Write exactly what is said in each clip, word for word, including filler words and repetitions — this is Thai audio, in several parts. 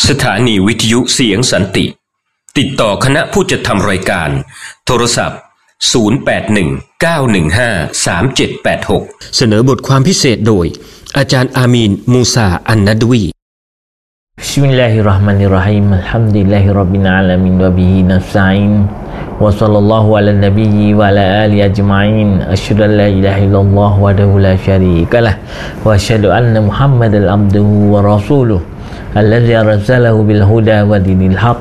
สถานีวิทยุเสียงสันติติดต่อคณะผู้จัดทำรายการโทรศัพท์ศูนย์ แปด หนึ่ง เก้า หนึ่ง ห้า สาม เจ็ด แปด หกเสนอบทความพิเศษโดยอาจารย์อามีนมูซาอันนัดวีบิสมิลลาฮิรเราะห์มานิรเราะฮีมอัลฮัมดุลิลลาฮิร็อบบิลอาลามีนวะบิฮินัสตะอีนวะศ็อลลัลลอฮุอะลันนบีวะอะลาอาลิฮิอัจมะอีนอัชฮะดุอัลลาอิลาฮะอิลลัลลอฮุวะดะฮูลาชะรีกะละฮ์วะอัชฮะดุอันนะมุฮัมมัดันอับดุฮุวะรอซูลุฮุالذي أرسله بالهدى ودين الحق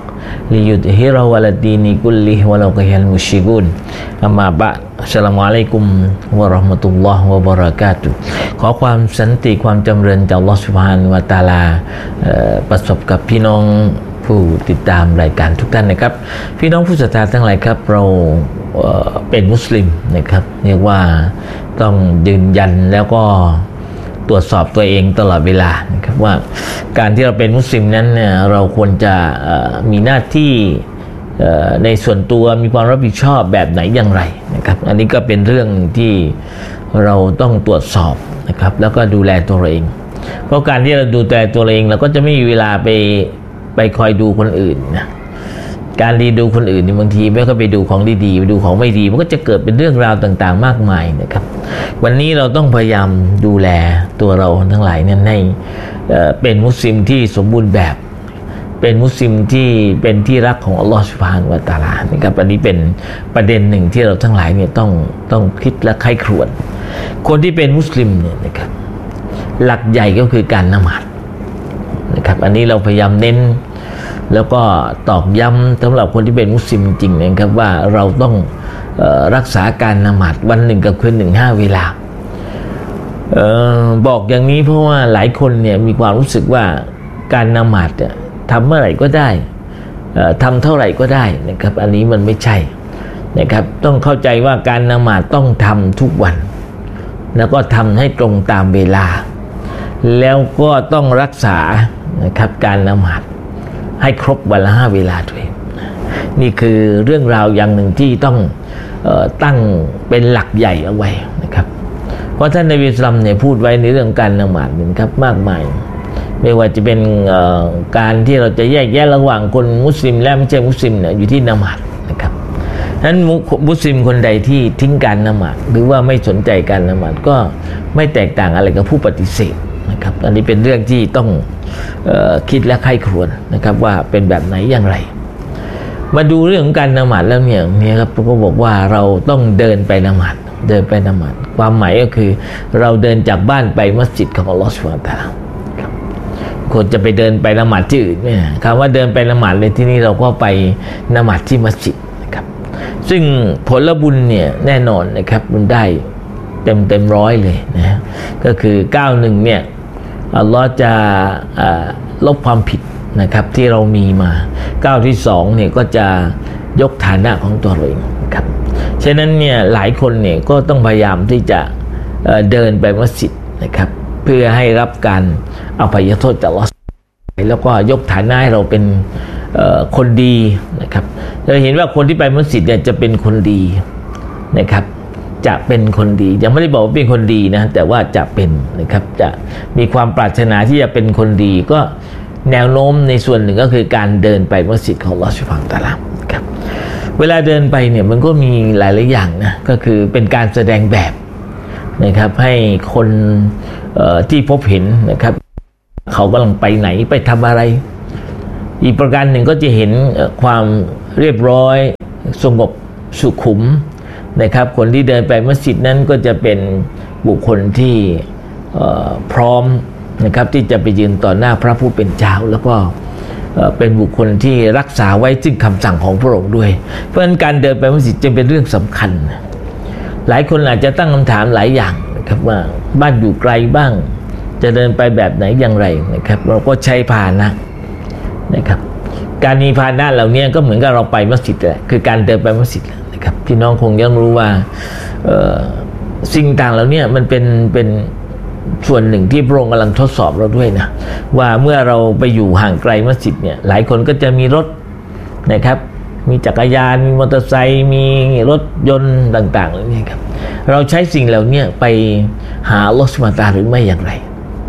ليظهره على الدين كله ولو كره المشركون أما بعد السلام عليكم ورحمة الله وبركاته ขอความสันติความจำเริญจากอัลเลาะห์ซุบฮานะฮูวะตะอาลาประสบกับพี่น้องผู้ติดตามรายการทุกท่านนะครับพี่น้องผู้ศรัทธาทั้งหลายครับเราเป็นมุสลิมนะครับเรียกว่าต้องยืนยันแล้วก็ตรวจสอบตัวเองตลอดเวลานะครับว่าการที่เราเป็นมุสลิมนั้นเนี่ยเราควรจะมีหน้าที่ในส่วนตัวมีความรับผิดชอบแบบไหนอย่างไรนะครับอันนี้ก็เป็นเรื่องที่เราต้องตรวจสอบนะครับแล้วก็ดูแลตัวเองเพราะการที่เราดูแลตัวเองเราก็จะไม่มีเวลาไปไปคอยดูคนอื่นนะการดีดูคนอื่นนี่บางทีไม่ก็ไปดูของดีๆไปดูของไม่ดีมันก็จะเกิดเป็นเรื่องราวต่างๆมากมายนะครับวันนี้เราต้องพยายามดูแลตัวเราทั้งหลายนั้นให้เป็นมุสลิมที่สมบูรณ์แบบเป็นมุสลิมที่เป็นที่รักของอัลลอฮฺซุบฮานะฮูวะตะอาลานะครับอันนี้เป็นประเด็นหนึ่งที่เราทั้งหลายเนี่ยต้องต้องคิดและใคร่ครวญคนที่เป็นมุสลิมเนี่ยนะครับหลักใหญ่ก็คือการละหมาดนะครับอันนี้เราพยายามเน้นแล้วก็ตอกย้ำสำหรับคนที่เป็นมุสลิมจริงๆนะครับว่าเราต้องเอ่อรักษาการละหมาดวันหนึ่งกับคืนหนึ่งห้าเวลาเอ่อบอกอย่างนี้เพราะว่าหลายคนเนี่ยมีความรู้สึกว่าการละหมาดเนี่ยทำเมื่อไหร่ก็ได้เอ่อทำเท่าไหร่ก็ได้นะครับอันนี้มันไม่ใช่นะครับต้องเข้าใจว่าการละหมาดต้องทำทุกวันแล้วก็ทำให้ตรงตามเวลาแล้วก็ต้องรักษานะครับการละหมาดให้ครบวันละห้าเวลาด้วยนี่คือเรื่องราวอย่างหนึ่งที่ต้องเอ่อตั้งเป็นหลักใหญ่เอาไว้นะครับเพราะท่านนบีศ็อลลัลลอฮุอะลัยฮิวะซัลลัมเนี่ยพูดไว้ในเรื่องการละหมาดนะครับมากมายไม่ว่าจะเป็นเอ่อการที่เราจะแยกแยะระหว่างคนมุสลิมและไม่ใช่มุสลิมเนี่ยอยู่ที่ละหมาดนะครับนั้นมุสลิมคนใดที่ทิ้งการละหมาดหรือว่าไม่สนใจการละหมาดก็ไม่แตกต่างอะไรกับผู้ปฏิเสธนะครับอันนี้เป็นเรื่องที่ต้องเอ่อคิดและใคร่ครวญนะครับว่าเป็นแบบไหนอย่างไรมาดูเรื่องของการละหมาดแล้วเนี่ยเนี่ยครับก็บอกว่าเราต้องเดินไปละหมาดเดินไปละหมาดความหมายก็คือเราเดินจากบ้านไปมัสยิดของอัลเลาะห์ซุบฮานะฮูวะตะอาลาครับคนจะไปเดินไปละหมาดที่อื่นเนี่ยคำว่าเดินไปละหมาดเลยที่นี่เราก็ไปละหมาดที่มัสยิดนะครับซึ่งผลบุญเนี่ยแน่นอนนะครับมันได้เต็มเต็มร้อยเลยนะก็คือเก้าหนึ่งเนี่ยอัลลอฮ์จะลบความผิดนะครับที่เรามีมาก้าวที่สองเนี่ยก็จะยกฐานะของตัวเราเองครับฉะนั้นเนี่ยหลายคนเนี่ยก็ต้องพยายามที่จะเดินไปมัสยิดนะครับเพื่อให้รับการอภัยโทษจากอัลลอฮ์แล้วก็ยกฐานะให้เราเป็นคนดีนะครับเราเห็นว่าคนที่ไปมัสยิดเนี่ยจะเป็นคนดีนะครับจะเป็นคนดียังไม่ได้บอกว่าเป็นคนดีนะแต่ว่าจะเป็นนะครับจะมีความปรารถนาที่จะเป็นคนดีก็แนวโน้มในส่วนหนึ่งก็คือการเดินไปมัสยิดของอัลเลาะห์ซุบฮานะฮูวะตะอาลาครับเวลาเดินไปเนี่ยมันก็มีหลายๆอย่างนะก็คือเป็นการแสดงแบบนะครับให้คนที่พบเห็นนะครับเขากำลังไปไหนไปทำอะไรอีกประการหนึ่งก็จะเห็นความเรียบร้อยสงบสุขุมนะครับคนที่เดินไปมัสยิดนั้นก็จะเป็นบุคคลที่พร้อมนะครับที่จะไปยืนต่อหน้าพระผู้เป็นเจ้าแล้วก็เป็นบุคคลที่รักษาไว้ซึ่งคำสั่งของพระองค์ด้วยเพราะฉะนั้นการเดินไปมัสยิดจึงเป็นเรื่องสำคัญหลายคนอาจจะตั้งคำถามหลายอย่างนะครับว่าบ้านอยู่ไกลบ้างจะเดินไปแบบไหนอย่างไรนะครับเราก็ใช้พาหนะนะครับการมีพาหนะเหล่านี้ก็เหมือนกับเราไปมัสยิดแหละคือการเดินไปมัสยิดครับพี่น้องคงยังรู้ว่าสิ่งต่างเหล่านี้มันเป็นเป็นส่วนหนึ่งที่พระองค์กำลังทดสอบเราด้วยนะว่าเมื่อเราไปอยู่ห่างไกลมัสยิดเนี่ยหลายคนก็จะมีรถนะครับมีจักรยานมีมอเตอร์ไซค์มีรถยนต์ต่างๆเหล่านี้ครับเราใช้สิ่งเหล่านี้ไปหาอัลเลาะห์ซุบฮานะฮูวะตะอาลาหรือไม่อย่างไร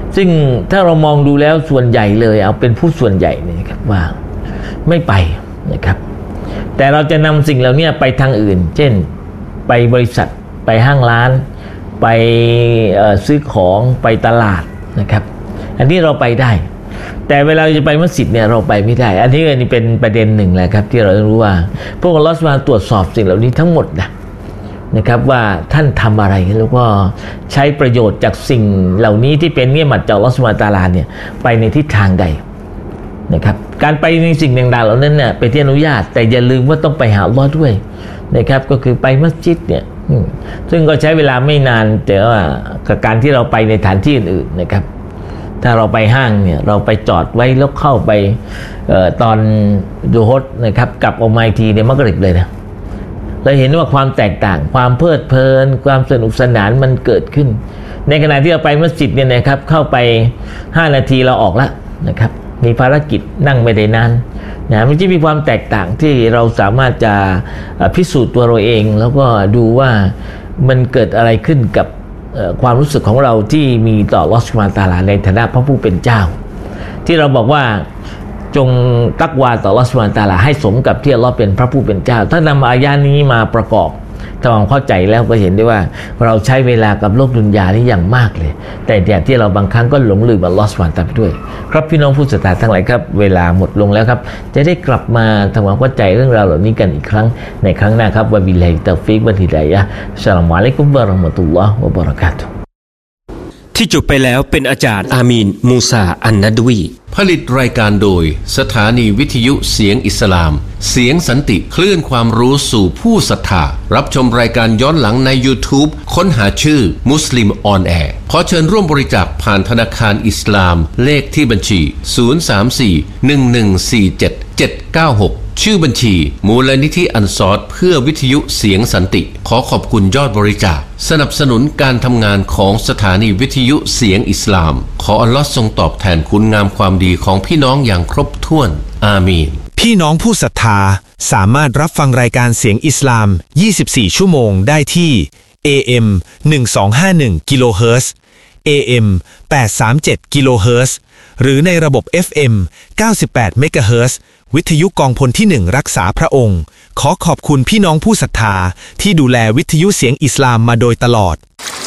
ซึ่งถ้าเรามองดูแล้วส่วนใหญ่เลยเอาเป็นผู้ส่วนใหญ่เนี่ยครับว่าไม่ไปนะครับแต่เราจะนำสิ่งเหล่านี้ไปทางอื่นเช่นไปบริษัทไปห้างร้านไปซื้อของไปตลาดนะครับอันนี้เราไปได้แต่เวลาจะไปมัสยิดเนี่ยเราไปไม่ได้อันนี้อันนี้เป็นประเด็นหนึ่งแหละครับที่เราต้องรู้ว่าพวกอัลเลาะห์ซุบฮานะฮูวะตะอาลาตรวจสอบสิ่งเหล่านี้ทั้งหมดนะนะครับว่าท่านทำอะไรแล้วก็ใช้ประโยชน์จากสิ่งเหล่านี้ที่เป็นเนียมัตจากอัลเลาะห์ซุบฮานะฮูวะตะอาลาเนี่ยไปในทิศทางใดนะครับการไปในสิ่งต่างๆเหล่านั้นเนี่ยเป็นที่อนุญาตแต่อย่าลืมว่าต้องไปหาอัลเลาะห์ด้วยนะครับก็คือไปมัสยิดเนี่ยซึ่งก็ใช้เวลาไม่นานแต่ว่ากับการที่เราไปในสถานที่อื่นๆนะครับถ้าเราไปห้างเนี่ยเราไปจอดไว้แล้วเข้าไปเอ่อตอนดูฮดนะครับกลับออกมาอีกทีเนี่ยมักริบเลยนะเราเห็นว่าความแตกต่างความเพลิดเพลินความสนุกสนานมันเกิดขึ้นในขณะที่เราไปมัสยิดเนี่ยนะครับเข้าไปห้านาทีเราออกแล้วนะครับมีภารกิจนั่งไม่ได้นานนะมันจะมีความแตกต่างที่เราสามารถจะพิสูจน์ตัวเราเองแล้วก็ดูว่ามันเกิดอะไรขึ้นกับความรู้สึกของเราที่มีต่ออัลเลาะห์ซุบฮานะฮูวะตะอาลาในฐานะพระผู้เป็นเจ้าที่เราบอกว่าจงตักวาต่ออัลเลาะห์ซุบฮานะฮูวะตะอาลาให้สมกับที่อัลเลาะห์เป็นพระผู้เป็นเจ้าถ้านำอายะห์นี้มาประกอบทำความเข้าใจแล้วก็เห็นได้ว่าเราใช้เวลากับโลกดุนยานี้อย่างมากเลยแต่อย่างที่เราบางครั้งก็หลงลืมอัลเลาะห์ซุบฮานะฮูวะตะอาลาด้วยครับพี่น้องผู้ศรัทธาทั้งหลายครับเวลาหมดลงแล้วครับจะได้กลับมาทำความเข้าใจเรื่องราวเหล่านี้กันอีกครั้งในครั้งหน้าครับวะบิลลาฮิตตอฟิกวัลฮิดายะฮ์อัสสลามุอะลัยกุมวะเราะห์มะตุลลอฮ์วะบะเราะกาตุฮ์ที่จบไปแล้วเป็นอาจารย์อามีนมูซาอันนัดวีผลิตรายการโดยสถานีวิทยุเสียงอิสลามเสียงสันติคลื่นความรู้สู่ผู้ศรัทธารับชมรายการย้อนหลังใน YouTube ค้นหาชื่อมุสลิมออนแอร์ขอเชิญร่วมบริจาคผ่านธนาคารอิสลามเลขที่บัญชีศูนย์ สาม สี่ หนึ่ง หนึ่ง สี่ เจ็ด เจ็ด เก้า หกชื่อบัญชีมูลนิธิอันซอรเพื่อวิทยุเสียงสันติขอขอบคุณยอดบริจาคสนับสนุนการทำงานของสถานีวิทยุเสียงอิสลามขออัลลอฮ์ทรงตอบแทนคุณงามความดีของพี่น้องอย่างครบถ้วนอามีนพี่น้องผู้ศรัทธาสามารถรับฟังรายการเสียงอิสลามยี่สิบสี่ชั่วโมงได้ที่ เอ เอ็ม หนึ่งสองห้าหนึ่ง กิโลเฮิรตซ์ เอ เอ็ม แปดสามเจ็ด กิโลเฮิรตซ์หรือในระบบ เอฟ เอ็ม เก้าสิบแปด เมกะเฮิรตซ์วิทยุกองพลที่หนึ่งรักษาพระองค์ขอขอบคุณพี่น้องผู้ศรัทธาที่ดูแลวิทยุเสียงอิสลามมาโดยตลอด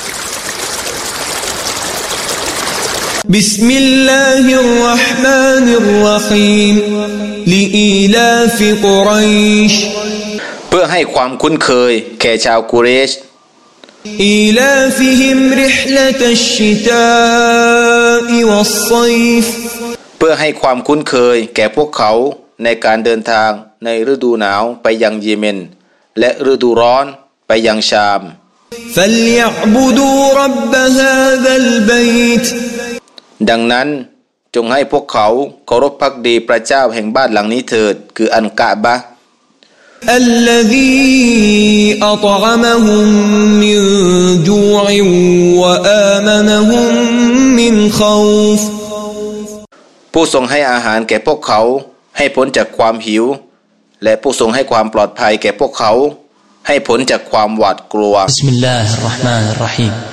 บิสมิลลาฮิรเราะห์มานิรเราะฮีมลิอีลาฟิกุรอยชเพื่อให้ความคุ้นเคยแก่ชาวกุเรชอีลาฟิฮิมริห์ละตัชชิตาอิวัศศอยฟเพื่อให้ความคุ้นเคยแก่พวกเขาในการเดินทางในฤดูหนาวไปยังเยเมนและฤดูร้อนไปยังชามฟัลยะอ์บุดูร็อบบบะฮาซัลบัยตดังนั้นจงให้พวกเขาเคารพภักดีพระเจ้าแห่งบ้านหลังนี้เถิดคืออันกะบะห์อัลลซีอัฏอมะฮุมมินจูอ์วะอามานะฮุมมินคอฟผู้ทรงให้อาหารแก่พวกเขาให้พ้นจากความหิวและผู้ทรงให้ความปลอดภัยแก่พวกเขาให้พ้นจากความหวาดกลัวบิสมิลลาฮิรเราะห์มานิรเราะฮีม